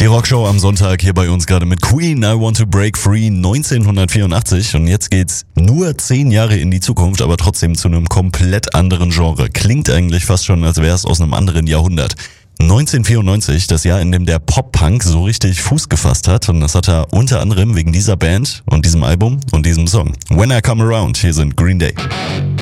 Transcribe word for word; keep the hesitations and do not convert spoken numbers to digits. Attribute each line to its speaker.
Speaker 1: Die Rockshow am Sonntag hier bei uns gerade mit Queen, I Want to Break Free, neunzehnhundertvierundachtzig. Und jetzt geht's nur zehn Jahre in die Zukunft, aber trotzdem zu einem komplett anderen Genre. Klingt eigentlich fast schon, als wäre es aus einem anderen Jahrhundert. neunzehnhundertvierundneunzig, das Jahr, in dem der Pop-Punk so richtig Fuß gefasst hat. Und das hat er unter anderem wegen dieser Band und diesem Album und diesem Song. When I Come Around, hier sind Green Day.